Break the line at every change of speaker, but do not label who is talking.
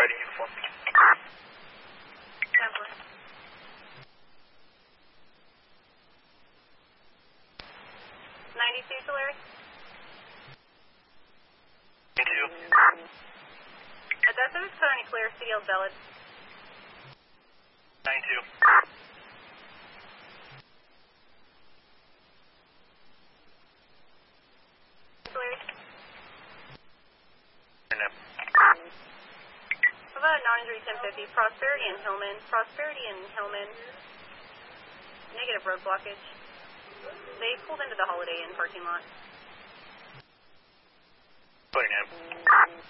Fighting uniform.
Template. 92, Solari.
92.
Adessa is currently clear, CL valid.
92.
Solari.
No.
How about non-injury 1050, Prosperity and Hillman. Prosperity and Hillman. Negative road blockage. They pulled into the Holiday Inn parking lot.
Fighting